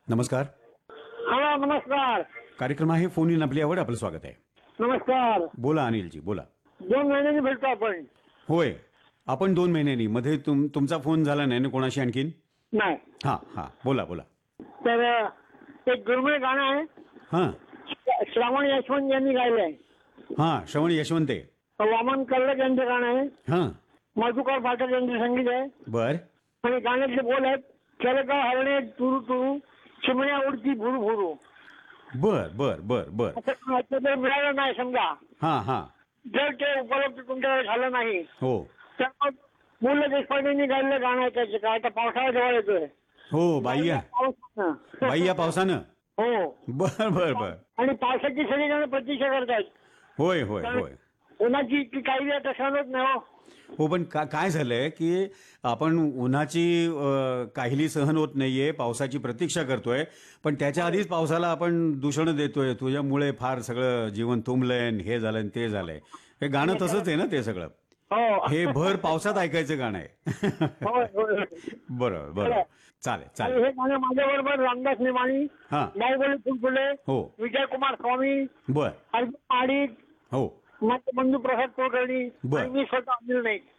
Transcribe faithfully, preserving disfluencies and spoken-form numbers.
नमस्कार. हॅलो, नमस्कार. कार्यक्रम आहे फोन इन आपली आवड, आपलं स्वागत आहे. नमस्कार. बोला अनिलजी, बोला. दोन महिन्यांनी भेटतो आपण. होय, आपण दोन महिन्यांनी. मध्ये तुम तुमचा फोन झाला नाही ना कोणाशी आणखीन? नाही. हा हा बोला बोला. तर अ, एक दुर्मिळ गाणं आहे. हां श्रावण यशवंत यांनी गायलंय. हां श्रवण यशवंते. वामन कल्लक यांचं गाणं आहे. हां मधुकर पाठक यांचं संगीत आहे. बर आणि गाण्यातले बोल आहेत, केलका हरणे तुरु तुरु, चिमण्या उडती भुरू भुरू. बर बर बर बर. असं जर मिळालं नाही समजा, हां हां जर ते उपलब्ध तुमच्याकडे झालं नाही, हो तर मग मु. ल देशपांडेंनी गायलेलं गाणं आहे त्याचं. काय आता पावसाळा जवळ येतोय. हो बाई या पावसानं. बाई या पावसानं. हो. बर बर बर. आणि पावसाची सगळी जण प्रतीक्षा करतात. होय होय होय. उन्हाची की काही वेळ तसं होत नाही. हो. हो पण का काय झालंय की आपण उन्हाची अ, काहिली सहन होत नाहीये, पावसाची प्रतीक्षा करतोय, पण त्याच्या आधीच पावसाला आपण दूषण देतोय. तुझ्यामुळे फार सगळं जीवन तुंबलंय, हे झालंय आणि ते झालंय. हे गाणं तसंच आहे ना ते सगळं. हो. हे भर पावसात ऐकायचं गाणं आहे. होय, होय. बरोबर बरोबर. चालेल आणि चालेल. हे गाणं माझ्या बरोबर रामदास निमाणी, हा बाहुबली फुलफुले, हो विजयकुमार स्वामी, बर अर्जुन पाडिक, हो माझे बंधू प्रसाद कुलकर्णी बर. आणि मी स्वतः अनिल नाईक.